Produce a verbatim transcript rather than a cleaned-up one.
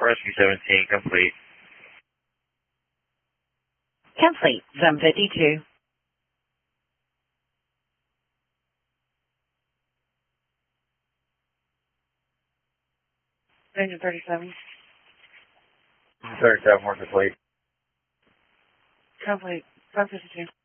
Rescue seventeen, complete. Complete. Zone fifty-two. Engine thirty-seven. thirty-seven, we're complete. Complete. five fifty-two.